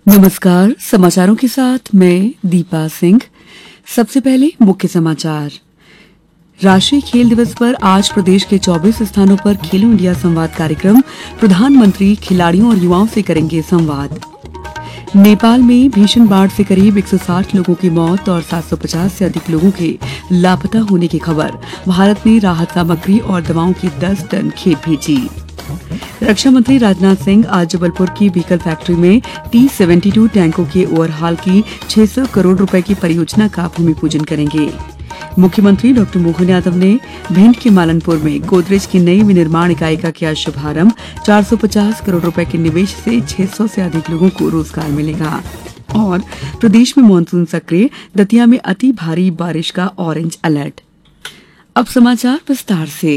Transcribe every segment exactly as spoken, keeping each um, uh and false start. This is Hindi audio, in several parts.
नमस्कार। समाचारों के साथ मैं दीपा सिंह। सबसे पहले मुख्य समाचार। राष्ट्रीय खेल दिवस पर आज प्रदेश के चौबीस स्थानों पर खेलो इंडिया संवाद कार्यक्रम। प्रधानमंत्री खिलाड़ियों और युवाओं से करेंगे संवाद। नेपाल में भीषण बाढ़ से करीब एक सौ साठ लोगों की मौत और सात सौ पचास से अधिक लोगों के लापता होने की खबर। भारत ने राहत सामग्री और दवाओं की दस टन खेप भेजी। रक्षा मंत्री राजनाथ सिंह आज जबलपुर की व्हीकल फैक्ट्री में टी बहत्तर टैंकों के ओवरहाल की छह सौ करोड़ रुपए की परियोजना का भूमि पूजन करेंगे। मुख्यमंत्री डॉक्टर मोहन यादव ने भिंड के मालनपुर में गोदरेज की नई विनिर्माण इकाई का किया शुभारंभ। चार सौ पचास करोड़ रुपए के निवेश से छह सौ से अधिक लोगों को रोजगार मिलेगा। और प्रदेश में मानसून सक्रिय, दतिया में अति भारी बारिश का ऑरेंज अलर्ट। अब समाचार विस्तार से।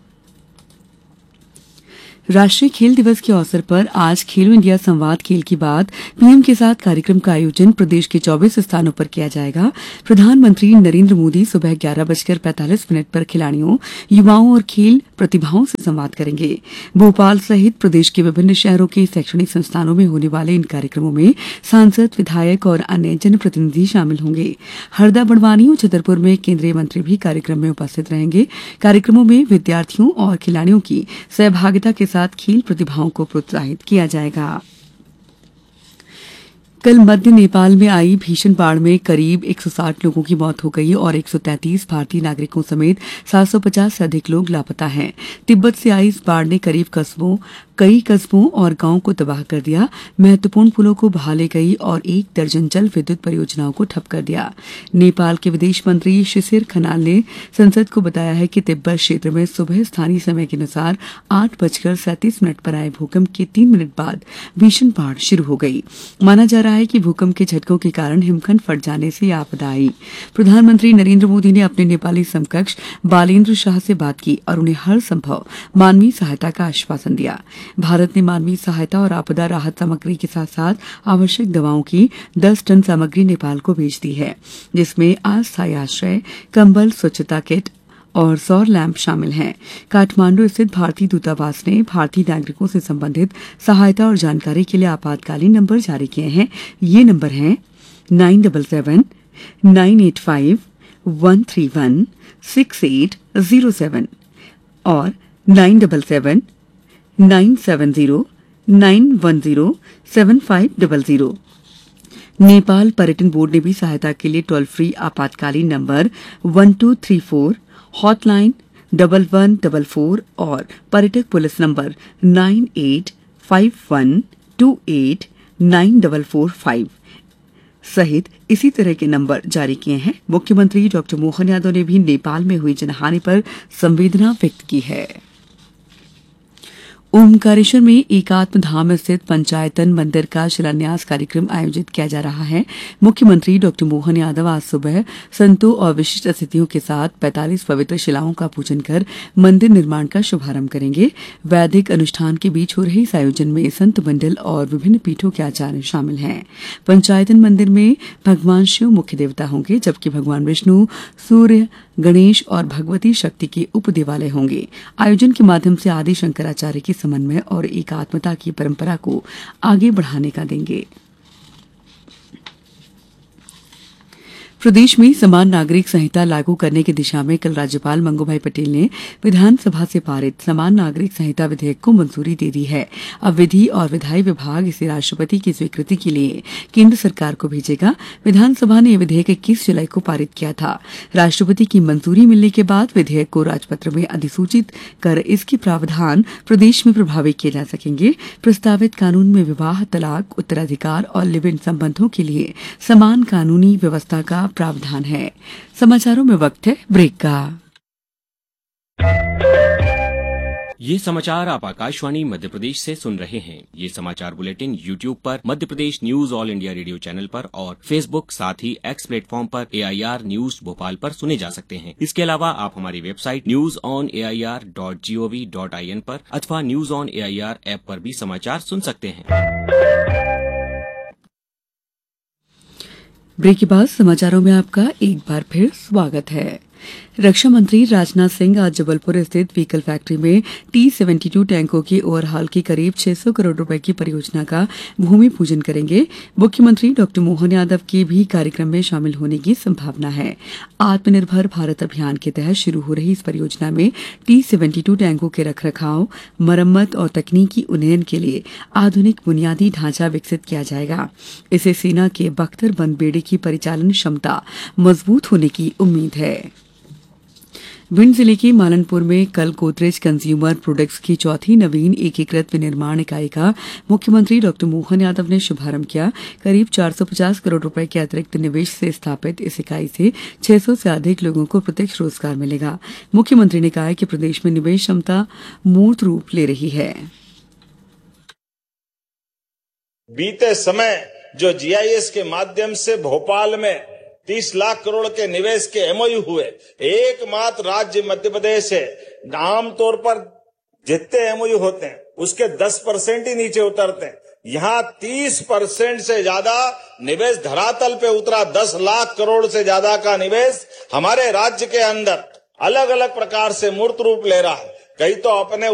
राष्ट्रीय खेल दिवस के अवसर पर आज खेलो इंडिया संवाद खेल की बात पीएम के साथ कार्यक्रम का आयोजन प्रदेश के चौबीस स्थानों पर किया जाएगा। प्रधानमंत्री नरेंद्र मोदी सुबह ग्यारह बजकर पैंतालीस मिनट पर खिलाड़ियों, युवाओं और खेल प्रतिभाओं से संवाद करेंगे। भोपाल सहित प्रदेश के विभिन्न शहरों के शैक्षणिक संस्थानों में होने वाले इन कार्यक्रमों में सांसद, विधायक और अन्य जनप्रतिनिधि शामिल होंगे। हरदा, बड़वानी और छतरपुर में केंद्रीय मंत्री भी कार्यक्रम में उपस्थित रहेंगे। कार्यक्रमों में विद्यार्थियों और खिलाड़ियों की सहभागिता के साथ खेल प्रतिभाओं को प्रोत्साहित किया जाएगा। कल मध्य नेपाल में आई भीषण बाढ़ में करीब एक सौ साठ लोगों की मौत हो गई और एक सौ तैंतीस भारतीय नागरिकों समेत सात सौ पचास से अधिक लोग लापता हैं। तिब्बत से आई इस बाढ़ ने करीब कस्बों कई कस्बों और गांवों को तबाह कर दिया। महत्वपूर्ण पुलों को बहा ले गई और एक दर्जन जल विद्युत परियोजनाओं को ठप कर दिया। नेपाल के विदेश मंत्री शिशिर खनाल ने संसद को बताया है कि तिब्बत क्षेत्र में सुबह स्थानीय समय के अनुसार आठ बजकर सैंतीस मिनट पर आए भूकंप के तीन मिनट बाद भीषण बाढ़ शुरू हो गई। माना जा रहा है कि भूकंप के झटकों के कारण हिमखंड फट जाने से आपदा आई। प्रधानमंत्री नरेंद्र मोदी ने अपने नेपाली समकक्ष बालेन्द्र शाह से बात की और उन्हें हर संभव मानवीय सहायता का आश्वासन दिया। भारत ने मानवीय सहायता और आपदा राहत सामग्री के साथ साथ आवश्यक दवाओं की दस टन सामग्री नेपाल को भेज दी है, जिसमें अस्थायी आश्रय, कंबल, स्वच्छता किट और सौर लैंप शामिल हैं। काठमांडू स्थित भारतीय दूतावास ने भारतीय नागरिकों से संबंधित सहायता और जानकारी के लिए आपातकालीन नंबर जारी किए हैं। ये नंबर हैं nine seven seven nine eight five one three one six eight zero seven और nine seven seven nine seven zero nine one zero seven five double zero. Nepal पर्यटन बोर्ड ने भी सहायता के लिए टोल फ्री आपातकालीन number one two three four, hotline double one double four और पर्यटक police number nine eight five one two eight nine double four five सहित इसी तरह के नंबर जारी किए हैं। मुख्यमंत्री डॉक्टर मोहन यादव ने भी नेपाल में हुई जनहानि पर संवेदना व्यक्त की है। ओमकारेश्वर में एकात्म धाम स्थित पंचायतन मंदिर का शिलान्यास कार्यक्रम आयोजित किया जा रहा है। मुख्यमंत्री डॉक्टर मोहन यादव आज सुबह संतों और विशिष्ट अतिथियों के साथ पैंतालीस पवित्र शिलाओं का पूजन कर मंदिर निर्माण का शुभारंभ करेंगे। वैदिक अनुष्ठान के बीच हो रहे इस आयोजन में संत मंडल और विभिन्न पीठों के आचार्य शामिल हैं। पंचायतन मंदिर में भगवान शिव मुख्य देवता होंगे, जबकि भगवान विष्णु, सूर्य, गणेश और भगवती शक्ति के उप देवालय होंगे। आयोजन के माध्यम से आदि शंकराचार्य की समन्वय और एकात्मता की परंपरा को आगे बढ़ाने का देंगे। प्रदेश में समान नागरिक संहिता लागू करने की दिशा में कल राज्यपाल मंगूभाई पटेल ने विधानसभा से पारित समान नागरिक संहिता विधेयक को मंजूरी दे दी है। अब विधि और विधायी विभाग इसे राष्ट्रपति की स्वीकृति के लिए केंद्र सरकार को भेजेगा। विधानसभा ने यह विधेयक इक्कीस जुलाई को पारित किया था। राष्ट्रपति की मंजूरी मिलने के बाद विधेयक को राजपत्र में अधिसूचित कर इसके प्रावधान प्रदेश में प्रभावी किए जा सकेंगे। प्रस्तावित कानून में विवाह, तलाक, उत्तराधिकार और लिव इन संबंधों के लिए समान कानूनी व्यवस्था का प्रावधान है। समाचारों में वक्त है ब्रेक का। ये समाचार आप आकाशवाणी मध्य प्रदेश से सुन रहे हैं। ये समाचार बुलेटिन यूट्यूब पर Madhya Pradesh news all India radio channel पर और फेसबुक साथ ही एक्स प्लेटफॉर्म पर एआईआर न्यूज भोपाल पर सुने जा सकते हैं। इसके अलावा आप हमारी website news on AIR dot gov dot I N पर अथवा न्यूज ऑन एआईआर ऐप पर भी समाचार सुन सकते हैं। ब्रेक के बाद समाचारों में आपका एक बार फिर स्वागत है। रक्षा मंत्री राजनाथ सिंह आज जबलपुर स्थित व्हीकल फैक्ट्री में टी सेवेंटी टू टैंकों के ओवरहॉल की करीब छह सौ करोड़ रुपए की परियोजना का भूमि पूजन करेंगे। मुख्यमंत्री डॉक्टर मोहन यादव के भी कार्यक्रम में शामिल होने की संभावना है। आत्मनिर्भर भारत अभियान के तहत शुरू हो रही इस परियोजना में टी सेवेंटी टू टैंकों के रखरखाव, मरम्मत और तकनीकी उन्नयन के लिए आधुनिक बुनियादी ढांचा विकसित किया जाएगा। इससे सेना के बख्तर-बंद बेड़े की परिचालन क्षमता मजबूत होने की उम्मीद है। भिंड जिले के मालनपुर में कल गोदरेज कंज्यूमर प्रोडक्ट्स की चौथी नवीन एकीकृत विनिर्माण इकाई का मुख्यमंत्री डॉक्टर मोहन यादव ने शुभारंभ किया। करीब चार सौ पचास करोड़ रुपए के अतिरिक्त निवेश से स्थापित इस इकाई से छह सौ से अधिक लोगों को प्रत्यक्ष रोजगार मिलेगा। मुख्यमंत्री ने कहा कि प्रदेश में निवेश क्षमता मूर्त रूप ले रही है। बीते समय जो जीआईएस के माध्यम से भोपाल में तीस लाख करोड़ के निवेश के एमओयू हुए, एकमात्र राज्य मध्य प्रदेश है। आमतौर पर जितने एमओयू होते हैं उसके दस परसेंट ही नीचे उतरते हैं। यहाँ तीस परसेंट से ज्यादा निवेश धरातल पे उतरा। दस लाख करोड़ से ज्यादा का निवेश हमारे राज्य के अंदर अलग अलग प्रकार से मूर्त रूप ले रहा है। कई तो अपने